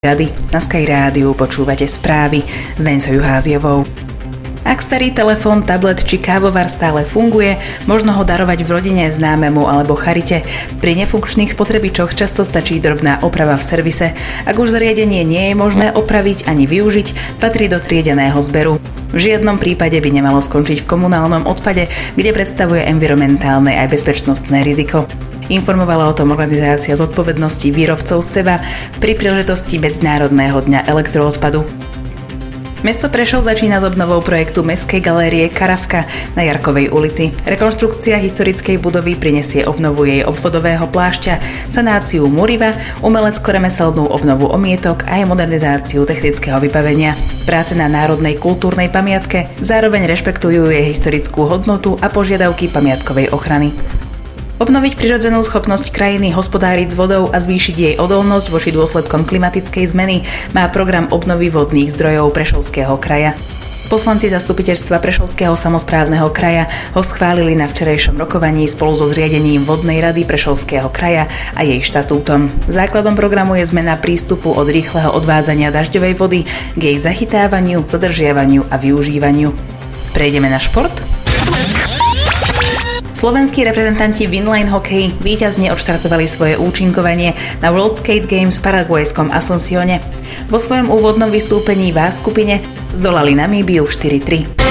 rady. Na Sky Rádiu počúvate správy s Deňcou Juháziovou. Ak starý telefón, tablet či kávovar stále funguje, možno ho darovať v rodine, známemu alebo charite. Pri nefunkčných spotrebičoch často stačí drobná oprava v servise. Ak už zariadenie nie je možné opraviť ani využiť, patrí do triedeného zberu. V žiadnom prípade by nemalo skončiť v komunálnom odpade, kde predstavuje environmentálne aj bezpečnostné riziko. Informovala o tom organizácia zodpovednosti výrobcov SEVA pri príležitosti Medzinárodného dňa elektroodpadu. Mesto Prešov začína s obnovou projektu Mestskej galérie Karavka na Jarkovej ulici. Rekonštrukcia historickej budovy prinesie obnovu jej obvodového plášťa, sanáciu múriva, umelecko-remeselnú obnovu omietok a aj modernizáciu technického vybavenia. Práce na národnej kultúrnej pamiatke zároveň rešpektujú jej historickú hodnotu a požiadavky pamiatkovej ochrany. Obnoviť prirodzenú schopnosť krajiny hospodáriť s vodou a zvýšiť jej odolnosť voči dôsledkom klimatickej zmeny má program obnovy vodných zdrojov Prešovského kraja. Poslanci zastupiteľstva Prešovského samosprávneho kraja ho schválili na včerajšom rokovaní spolu so zriadením Vodnej rady Prešovského kraja a jej štatútom. Základom programu je zmena prístupu od rýchleho odvádzania dažďovej vody k jej zachytávaniu, zadržiavaniu a využívaniu. Prejdeme na šport? Slovenskí reprezentanti v inline hokeji víťazne odštartovali svoje účinkovanie na World Skate Games v paraguajskom Asuncione. Vo svojom úvodnom vystúpení v A skupine zdolali Namíbiu 4-3.